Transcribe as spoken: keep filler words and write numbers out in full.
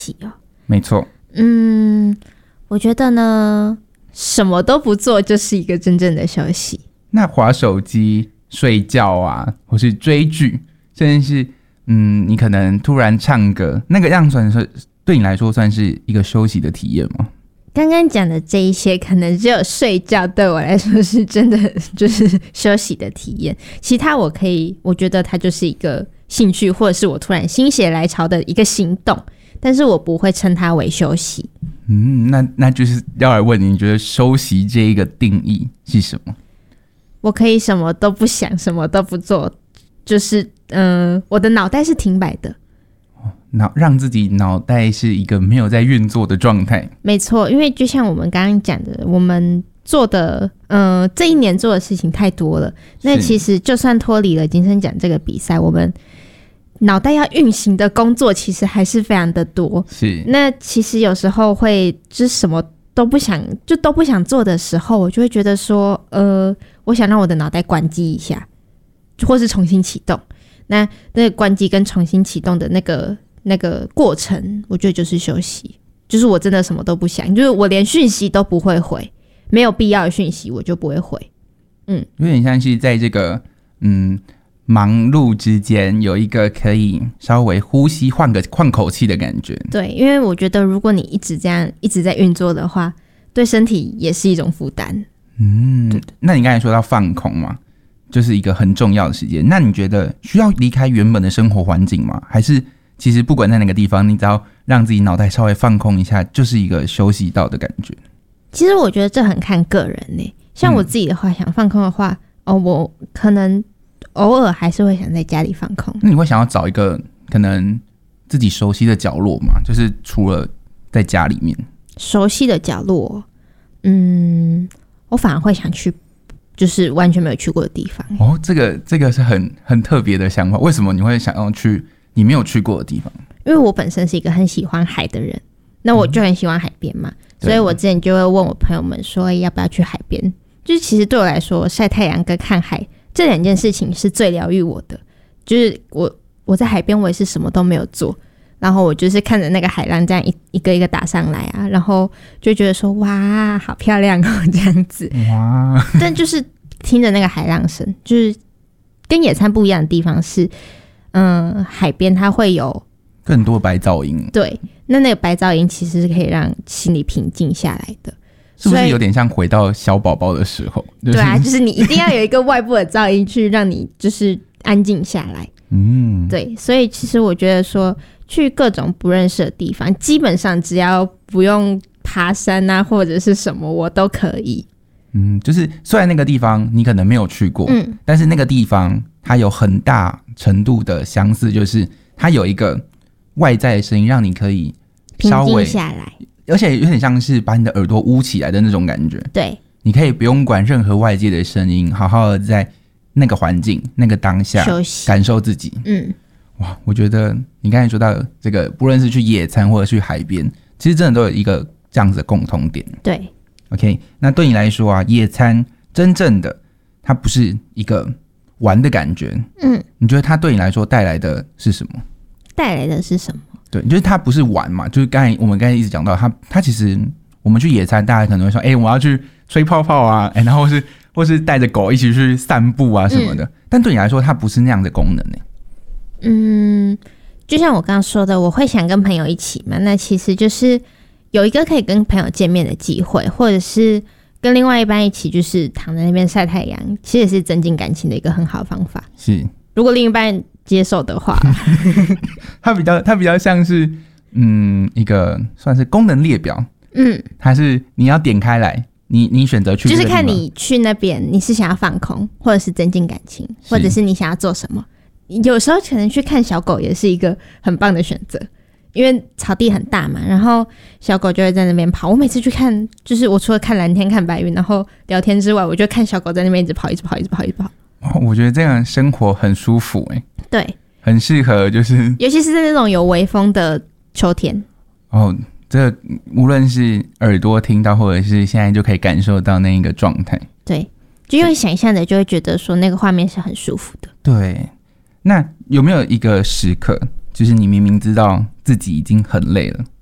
哦。 没错。 嗯，我觉得呢，什么都不做就是一个真正的休息。 那滑手机、睡觉啊，或是追剧，甚至是嗯，你可能突然唱歌，那个样算是对你来说算是一个休息的体验吗？ 刚刚讲的这一些，可能只有睡觉对我来说是真的就是休息的体验，其他我可以，我觉得它就是一个兴趣，或者是我突然心血来潮的一个行动，但是我不会称它为休息。 嗯，那那就是要来问你，你觉得休息这一个定义是什么？ 我可以什么都不想，什么都不做，就是嗯、呃，我的脑袋是停摆的。 脑让自己脑袋是一个没有在运作的状态。 没错，因为就像我们刚刚讲的，我们做的呃这一年做的事情太多了，那其实就算脱离了金声奖这个比赛，我们脑袋要运行的工作其实还是非常的多。 是， 那其实有时候会就是什么都不想就都不想做的时候，我就会觉得说呃我想让我的脑袋关机一下，或是重新启动。那那个关机跟重新启动的那个那个过程，我觉得就是休息，就是我真的什么都不想，就是我连讯息都不会回，没有必要的讯息我就不会回。嗯， 有点像是在这个嗯忙碌之间有一个可以稍微呼吸换个换口气的感觉。 对，因为我觉得如果你一直这样一直在运作的话，对身体也是一种负担。 嗯，那你刚才说到放空嘛，就是一个很重要的时间。那你觉得需要离开原本的生活环境吗？还是其实不管在哪个地方，你只要让自己脑袋稍微放空一下，就是一个休息到的感觉？ 其实我觉得这很看个人耶，像我自己的话、嗯、想放空的话、哦、我可能偶尔还是会想在家里放空。 那你会想要找一个可能自己熟悉的角落吗？就是除了在家里面熟悉的角落，嗯，我反而会想去就是完全没有去过的地方。 哦，这个这个是很很特别的想法。为什么你会想要去你没有去过的地方？ 因为我本身是一个很喜欢海的人，那我就很喜欢海边嘛、嗯、所以我之前就会问我朋友们说、欸、要不要去海边。就是其实对我来说，晒太阳跟看海这两件事情是最疗愈我的。就是我我在海边我也是什么都没有做，然后我就是看着那个海浪这样 一, 一个一个打上来啊，然后就觉得说哇好漂亮哦这样子。 哇！ 但就是听着那个海浪声，就是跟野餐不一样的地方是嗯，海边它会有更多白噪音。 对，那那个白噪音其实是可以让心里平静下来的。 是不是有点像回到小宝宝的时候、就是、 对啊，就是你一定要有一个外部的噪音去让你就是安静下来。嗯，对，所以其实我觉得说去各种不认识的地方，基本上只要不用爬山啊或者是什么我都可以。 嗯，就是虽然那个地方你可能没有去过、嗯、但是那个地方它有很大程度的相似，就是它有一个外在的声音让你可以稍微平静下来， 而且有点像是把你的耳朵捂起来的那种感觉。 对， 你可以不用管任何外界的声音，好好的在那个环境那个当下休息感受自己。嗯，哇，我觉得你刚才说到这个不论是去野餐或者去海边，其实真的都有一个这样子的共同点。 对， OK， 那对你来说啊，野餐真正的它不是一个玩的感觉。嗯，你觉得它对你来说带来的是什么？ 带来的是什么？ 对，就是它不是玩嘛，就是刚才我们刚才一直讲到它，它其实我们去野餐，大家可能会说，哎、欸，我要去吹泡泡啊，哎、欸，然后是或是带着狗一起去散步啊什么的。嗯、但对你来说，它不是那样的功能呢、欸。 嗯，就像我刚刚说的，我会想跟朋友一起嘛，那其实就是有一个可以跟朋友见面的机会，或者是跟另外一半一起，就是躺在那边晒太阳，其实也是增进感情的一个很好的方法。 是， 如果另一半接受的话， 它比较它比较像是嗯一个算是功能列表，嗯，它是你要点开来，你你选择去， 就是看你去那边你是想要放空，或者是增进感情，或者是你想要做什么。有时候可能去看小狗也是一个很棒的选择，因为草地很大嘛，然后小狗就会在那边跑。我每次去看，就是我除了看蓝天看白云然后聊天之外，我就看小狗在那边一直跑一直跑一直跑一直跑。 哦，我觉得这样生活很舒服耶。 对， 很适合，就是尤其是在那种有微风的秋天。 哦，这无论是耳朵听到或者是现在就可以感受到那一个状态。 对，就用想象的就会觉得说那个画面是很舒服的。 对，那有没有一个时刻就是你明明知道自己已经很累了，